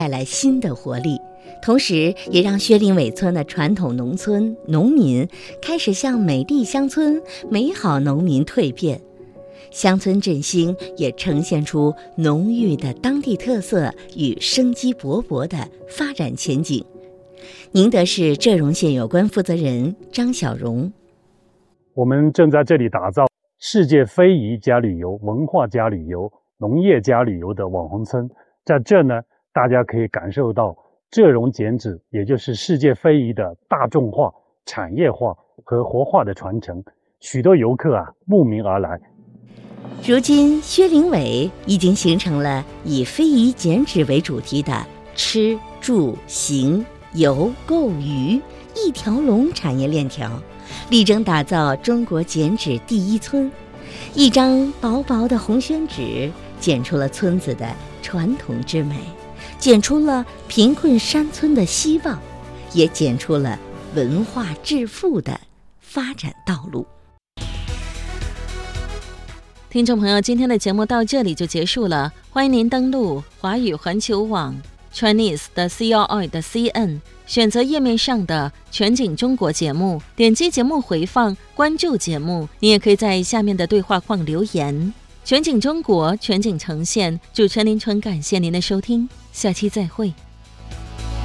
带来新的活力，同时也让薛林尾村的传统农村农民开始向美丽乡村、美好农民蜕变。乡村振兴也呈现出浓郁的当地特色与生机勃勃的发展前景。宁德市浙荣县有关负责人张小荣： 我们正在这里打造世界非遗加旅游、文化加旅游、农业加旅游的网红村。在这呢，大家可以感受到浙荣剪纸，也就是世界非遗的大众化、产业化和活化的传承。许多游客慕名而来。 如今，薛林尾已经形成了以非遗剪纸为主题的吃、住、行、游、购、娱一条龙产业链条，力争打造中国剪纸第一村。一张薄薄的红宣纸，剪出了村子的传统之美，剪出了贫困山村的希望，也剪出了文化致富的发展道路。 听众朋友，今天的节目到这里就结束了，欢迎您登录华语环球网 Chinese 的 CRI 的 CN， 选择页面上的全景中国节目，点击节目回放，关注节目。你也可以在下面的对话框留言。全景中国，全景呈现，主持人林纯感谢您的收听，下期再会。